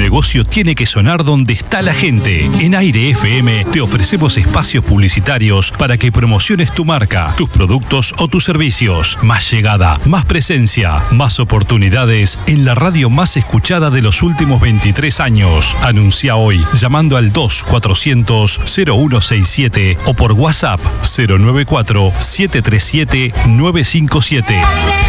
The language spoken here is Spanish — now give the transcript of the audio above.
negocio tiene que sonar donde está la gente. En Aire FM te ofrecemos espacios publicitarios para que promociones tu marca, tus productos o tus servicios. Más llegada, más presencia, más oportunidades en la radio más escuchada de los últimos 23 años. Anuncia hoy llamando al 2400-0167 o por WhatsApp 094-737-957.